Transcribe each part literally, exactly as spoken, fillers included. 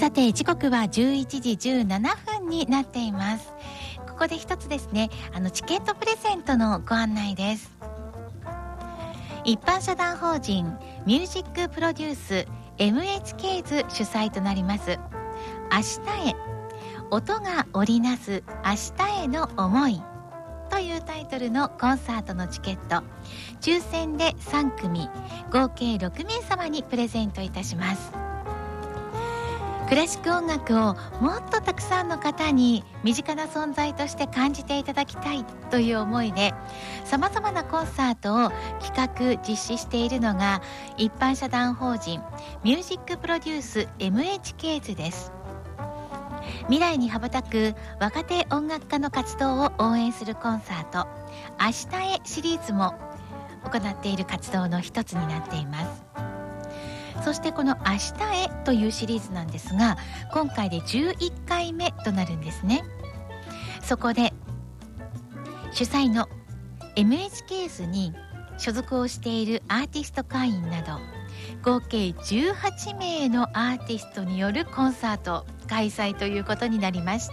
さて時刻はじゅういちじじゅうななふんになっています。ここで一つですね、あのチケットプレゼントのご案内です。一般社団法人ミュージックプロデュース エムエイチケーズ 主催となります明日へ音が織りなす明日への思いというタイトルのコンサートのチケット、抽選でさんくみ合計ろくめいさまにプレゼントいたします。クラシック音楽をもっとたくさんの方に身近な存在として感じていただきたいという思いで、さまざまなコンサートを企画実施しているのが一般社団法人ミュージックプロデュース エムエイチケーズ です。未来に羽ばたく若手音楽家の活動を応援するコンサート、明日へシリーズも行っている活動の一つになっています。そしてこの明日へというシリーズなんですが、今回でじゅういっかいめとなるんですね。そこで主催の エムエイチケーズ に所属をしているアーティスト会員など合計じゅうはちめいのアーティストによるコンサート開催ということになりました。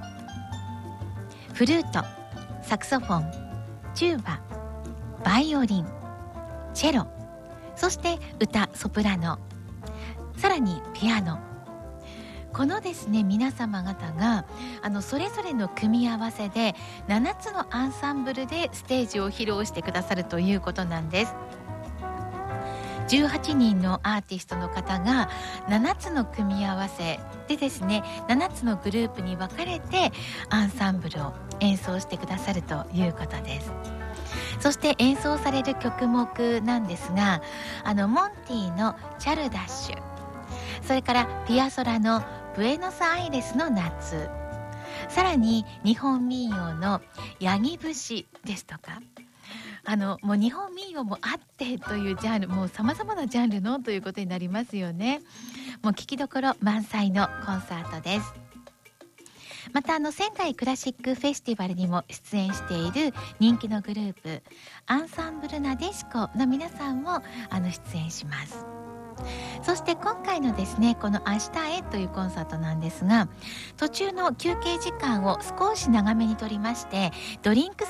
フルート、サクソフォン、チューバ、バイオリン、チェロ、そして歌、ソプラノ、さらにピアノ、このですね皆様方があのそれぞれの組み合わせでななつのアンサンブルでステージを披露してくださるということなんです。じゅうはちにんのアーティストの方がななつの組み合わせでですね、ななつのグループに分かれてアンサンブルを演奏してくださるということです。そして演奏される曲目なんですが、あのモンティのチャルダッシュ、それからピアソラのブエノスアイレスの夏、さらに日本民謡のヤギ節ですとか、あのもう日本民謡もあってというジャンル、もう様々なジャンルのということになりますよね。もう聴きどころ満載のコンサートです。またあの仙台クラシックフェスティバルにも出演している人気のグループアンサンブルなでしこの皆さんもあの出演します。そして今回のですねこの明日へというコンサートなんですが、途中の休憩時間を少し長めにとりましてドリンク